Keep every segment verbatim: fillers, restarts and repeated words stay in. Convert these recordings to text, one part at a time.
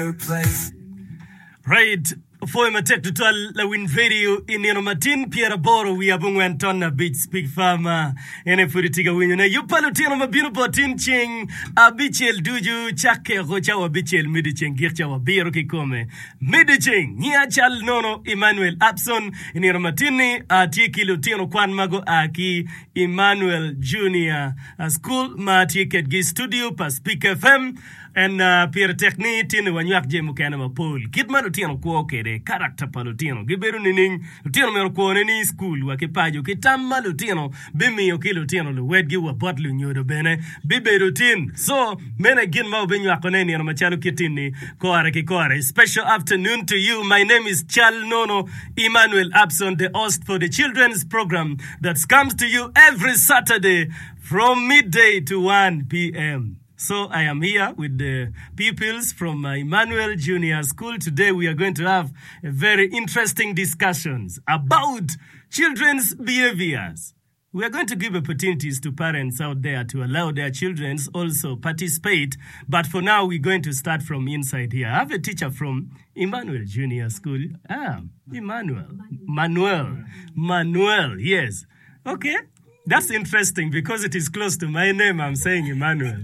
place. Right. Foi matek tual la win video inino matin Pierre Boro we abungwe Antona Beach Speak Farmer ene furitiga winyo na yupalutino mabino botin ching abichel duju chake rocha wa bichel midicheng gircha wa biro kikome midicheng nia chal nono Emmanuel Abson inino matini ati kilutino kwan mago aki Emmanuel Junior School ma ticket gi studio pa Speak F M and uh, Pierre Techni tini wanyak jemu kana mapol kidma lutino kuo kede character pa lutino giberu nining lutino mero kuo nini school wakipajo kitama lutino bimi yoki lutino lu wedgi wa botlu nyodo bene bibe lutin so mena gin mau benyu akoneni na machalo kitini koare kikore. Special afternoon to you. My name is Chal Nono Emmanuel Abson, the host for the children's program that comes to you every Saturday from midday to one p.m. So I am here with the pupils from uh, Emmanuel Junior School. Today we are going to have a very interesting discussions about children's behaviors. We are going to give opportunities to parents out there to allow their children also participate. But for now, we're going to start from inside here. I have a teacher from Emmanuel Junior School. Ah, Emmanuel. Manuel. Manuel, yes. Okay. That's interesting because it is close to my name. I'm saying Emmanuel.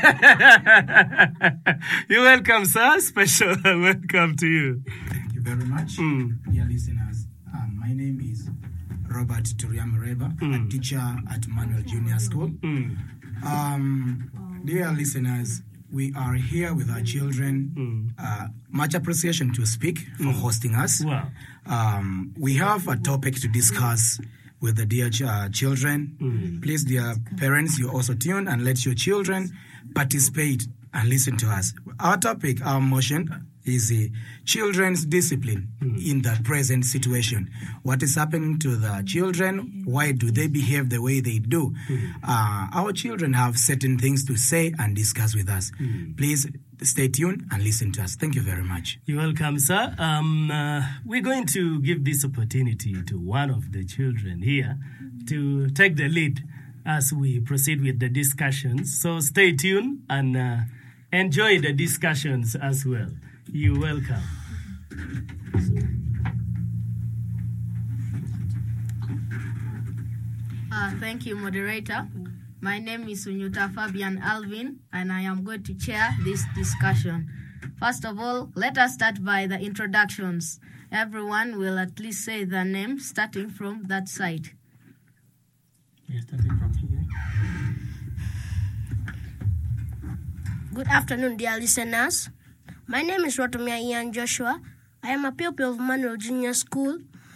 You're welcome, sir. Special welcome to you. Thank you very much, Mm. dear listeners. Um, my name is Robert Turiamureba, Mm. a teacher at Emmanuel Junior School. Mm. Um, dear listeners, we are here with our children. Mm. Uh, much appreciation to Speak for hosting us. Wow. Um, we have a topic to discuss with the dear ch- uh, children. Mm. Please, dear parents, you also tune and let your children participate and listen to us. Our topic, our motion, is uh, children's discipline mm. in the present situation. What is happening to the children? Why do they behave the way they do? Mm. Uh, our children have certain things to say and discuss with us. Mm. Please stay tuned and listen to us. Thank you very much. You're welcome, sir. Um, uh, we're going to give this opportunity to one of the children here to take the lead as we proceed with the discussions. So stay tuned and uh, enjoy the discussions as well. You're welcome. Uh, thank you, moderator. My name is Sunyuta Fabian Alvin, and I am going to chair this discussion. First of all, let us start by the introductions. Everyone will at least say their name, starting from that side. Yeah, starting from here. Good afternoon, dear listeners. My name is Rotomia Ian Joshua. I am a pupil of Emmanuel Junior School.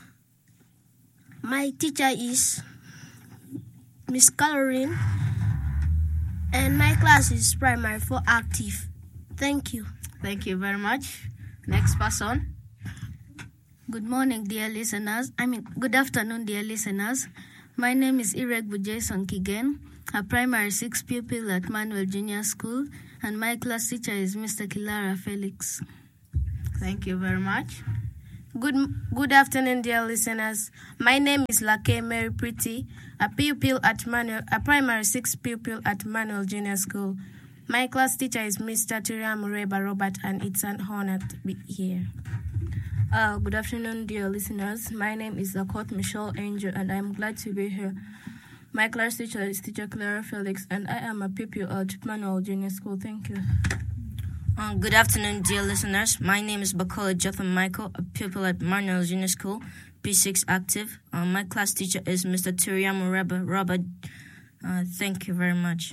My teacher is Miss Caroline, and my class is primary four active. Thank you. Thank you very much. Next person. Good morning, dear listeners. I mean, good afternoon, dear listeners. My name is Ireg Jason Kigen, a primary six pupil at Emmanuel Junior School, and my class teacher is Mister Kilara Felix. Thank you very much. Good good afternoon, dear listeners. My name is Lake Mary Pretty, a pupil at Manuel, a primary six pupil at Emmanuel Junior School. My class teacher is Mister Turiam Mureba Robert, and it's an honor to be here. Uh, good afternoon, dear listeners. My name is Zakot Michelle Angel, and I'm glad to be here. My class teacher is Teacher Clara Felix, and I am a pupil at Emmanuel Junior School. Thank you. Uh, good afternoon, dear listeners. My name is Bakola Jotham Michael, a pupil at Emmanuel Junior School, P six active. Uh, my class teacher is Mister Turiam Reba Robert. Uh, thank you very much.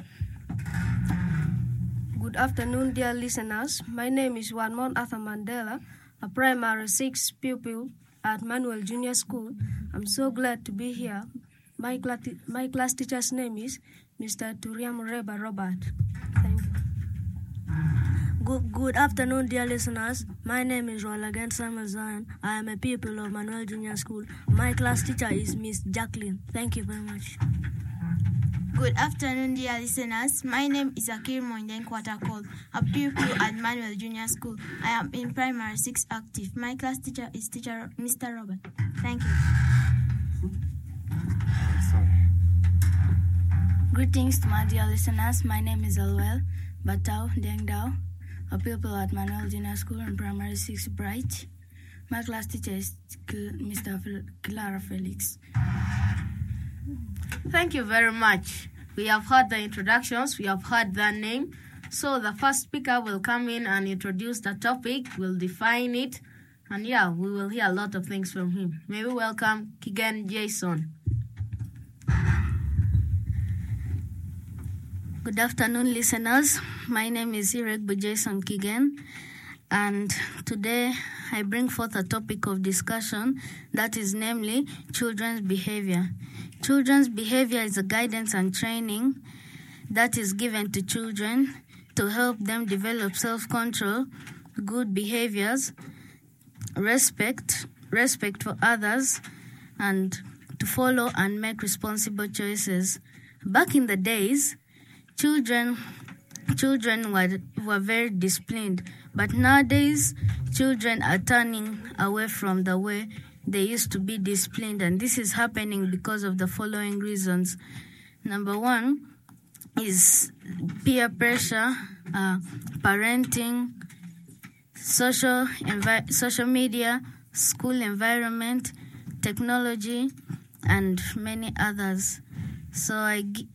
Good afternoon, dear listeners. My name is Wanmon Arthur Mandela, a primary six pupil at Emmanuel Junior School. I'm so glad to be here. My, cla- my class teacher's name is Mister Turiam Reba Robert. Thank you. Good, good afternoon, dear listeners. My name is Rolagan Samuel Zion. I am a pupil of Emmanuel Junior School. My class teacher is Miss Jacqueline. Thank you very much. Good afternoon, dear listeners. My name is Akir Moinden Kwatakol, a pupil at Emmanuel Junior School. I am in primary six active. My class teacher is teacher Mister Robert. Thank you. Greetings to my dear listeners. My name is Alwell Batao Dengdao, a pupil at Manuel Junior School in Primary six, Bright. My class teacher is Mister Fel- Clara Felix. Thank you very much. We have heard the introductions, we have heard the name. So the first speaker will come in and introduce the topic, will define it, and yeah, we will hear a lot of things from him. May we welcome Kigen Jason. Good afternoon, listeners. My name is Irek Jason Kigen, and today I bring forth a topic of discussion that is namely children's behavior. Children's behavior is a guidance and training that is given to children to help them develop self-control, good behaviors, respect, respect for others, and to follow and make responsible choices. Back in the days, children children were, were very disciplined, but nowadays, children are turning away from the way they used to be disciplined, and this is happening because of the following reasons. Number one is peer pressure, uh, parenting, social envi- social media, school environment, technology, and many others. So I, gi-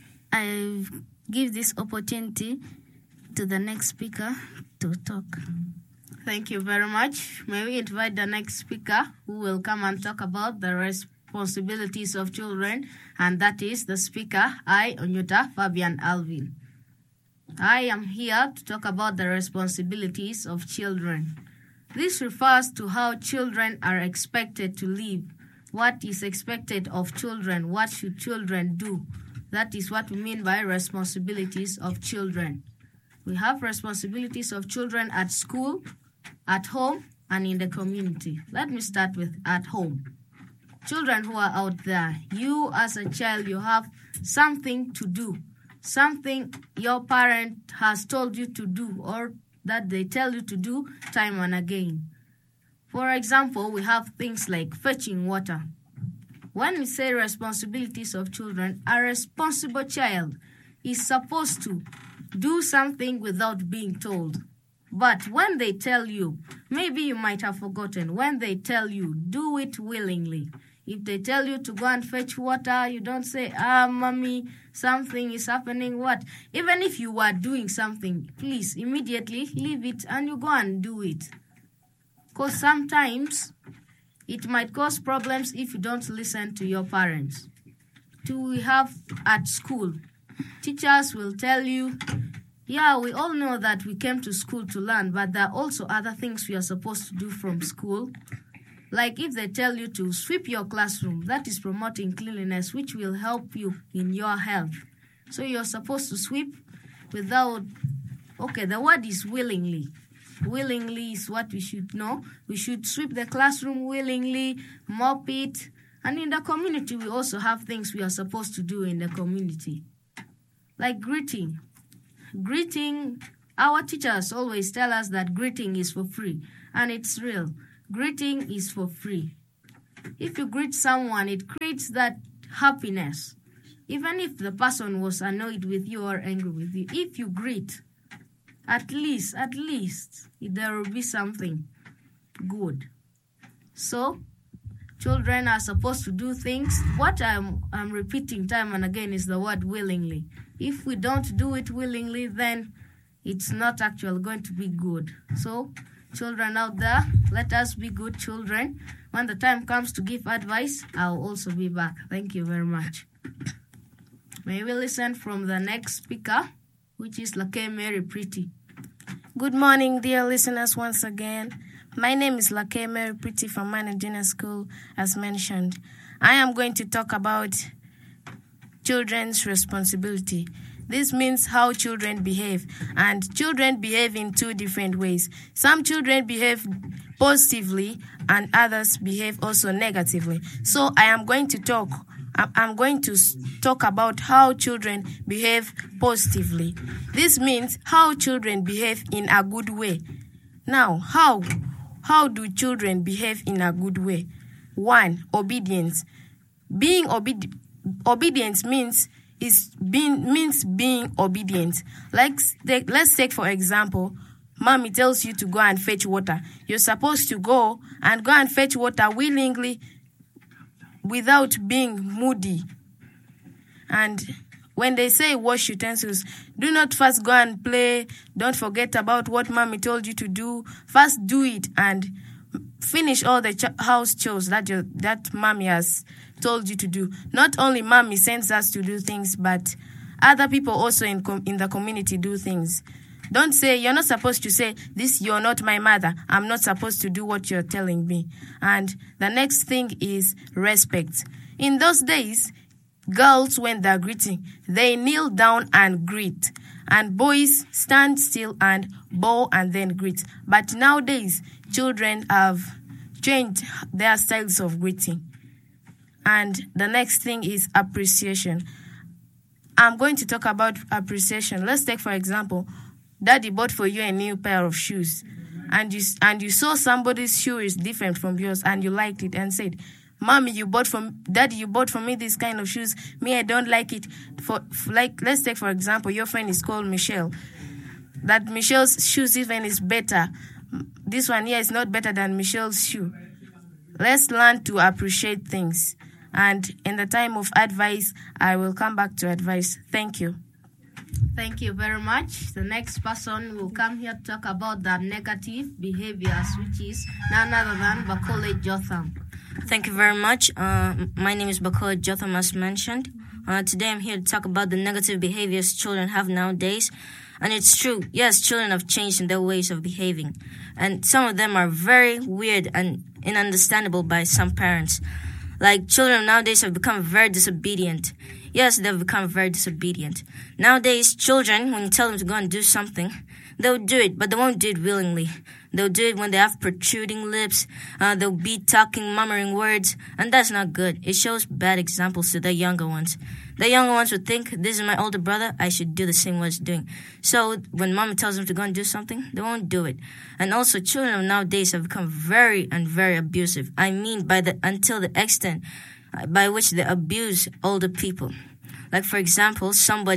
I give this opportunity to the next speaker to talk. Thank you very much. May we invite the next speaker who will come and talk about the responsibilities of children, and that is the speaker, I, Onyuta Fabian Alvin. I am here to talk about the responsibilities of children. This refers to how children are expected to live. What is expected of children? What should children do? That is what we mean by responsibilities of children. We have responsibilities of children at school, at home, and in the community. Let me start with at home. Children who are out there, you as a child, you have something to do, something your parent has told you to do or that they tell you to do time and again. For example, we have things like fetching water. When we say responsibilities of children, a responsible child is supposed to do something without being told. But when they tell you, maybe you might have forgotten, when they tell you, do it willingly. If they tell you to go and fetch water, you don't say, ah, mommy, something is happening, what? Even if you are doing something, please immediately leave it and you go and do it. Because sometimes it might cause problems if you don't listen to your parents. Do we have at school? Teachers will tell you, yeah, we all know that we came to school to learn, but there are also other things we are supposed to do from school. Like if they tell you to sweep your classroom, that is promoting cleanliness, which will help you in your health. So you're supposed to sweep without, okay, the word is willingly. Willingly is what we should know. We should sweep the classroom willingly, mop it. And in the community, we also have things we are supposed to do in the community. Like greeting. Greeting, our teachers always tell us that greeting is for free. And it's real. Greeting is for free. If you greet someone, it creates that happiness. Even if the person was annoyed with you or angry with you, if you greet, at least, at least, there will be something good. So, children are supposed to do things. What I'm, I'm repeating time and again is the word willingly. If we don't do it willingly, then it's not actually going to be good. So, children out there, let us be good children. When the time comes to give advice, I'll also be back. Thank you very much. May we listen from the next speaker, which is Lake Mary Pretty. Good morning, dear listeners, once again. My name is Lake Mary Pretty from Manuel Junior School, as mentioned. I am going to talk about children's responsibility. This means how children behave, and children behave in two different ways. Some children behave positively, and others behave also negatively. So I am going to talk I'm going to talk about how children behave positively. This means how children behave in a good way. Now, how? How do children behave in a good way? One, obedience. Being obedient, obedience means is being means being obedient. Like let's take for example, mommy tells you to go and fetch water, you're supposed to go and go and fetch water willingly without being moody. And when they say wash utensils, do not first go and play. Don't forget about what mommy told you to do. First do it and finish all the ch- house chores that your, that mommy has told you to do. Not only mommy sends us to do things, but other people also in com- in the community do things. Don't say, you're not supposed to say, this, you're not my mother. I'm not supposed to do what you're telling me. And the next thing is respect. In those days, girls, when they're greeting, they kneel down and greet. And boys stand still and bow and then greet. But nowadays, children have changed their styles of greeting. And the next thing is appreciation. I'm going to talk about appreciation. Let's take, for example, Daddy bought for you a new pair of shoes, and you and you saw somebody's shoe is different from yours, and you liked it, and said, "Mommy, you bought for Daddy, you bought for me this kind of shoes. Me, I don't like it." For, for like, let's take for example, your friend is called Michelle. That Michelle's shoes even is better. This one here is not better than Michelle's shoe. Let's learn to appreciate things. And in the time of advice, I will come back to advice. Thank you. Thank you very much. The next person will come here to talk about the negative behaviors, which is none other than Bakole Jotham. Thank you very much. Uh, my name is Bakole Jotham, as mentioned. Uh, today I'm here to talk about the negative behaviors children have nowadays. And it's true, yes, children have changed in their ways of behaving. And some of them are very weird and ununderstandable by some parents. Like, children nowadays have become very disobedient. Yes, they've become very disobedient. Nowadays, children, when you tell them to go and do something, they'll do it, but they won't do it willingly. They'll do it when they have protruding lips. Uh, they'll be talking, murmuring words, and that's not good. It shows bad examples to the younger ones. The younger ones would think, this is my older brother, I should do the same what he's doing. So when mom tells them to go and do something, they won't do it. And also, children nowadays have become very and very abusive. I mean, by the until the extent by which they abuse older people. Like, for example, somebody